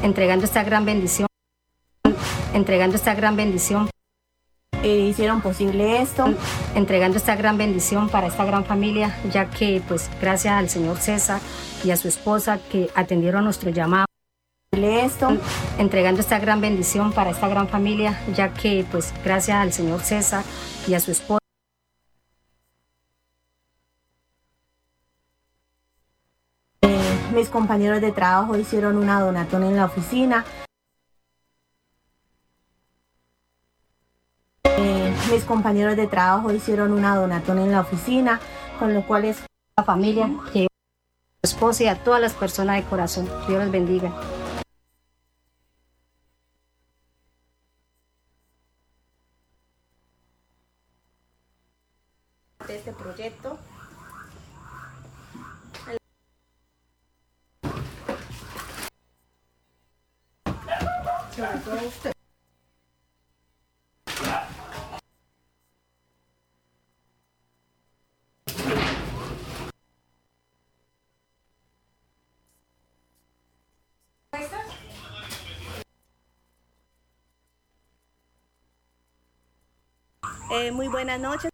entregando esta gran bendición, entregando esta gran bendición, hicieron posible esto, entregando esta gran bendición para esta gran familia, ya que pues gracias al señor César y a su esposa que atendieron nuestro llamado. Esto, Entregando esta gran bendición para esta gran familia, ya que pues gracias al señor César y a su esposa. Mis compañeros de trabajo hicieron una donatón en la oficina. Mis compañeros de trabajo hicieron una donatón en la oficina, con lo cual es La familia, que a su esposa y a todas las personas de corazón. Dios los bendiga. de este proyecto. Sobre todo usted. Muy buenas noches.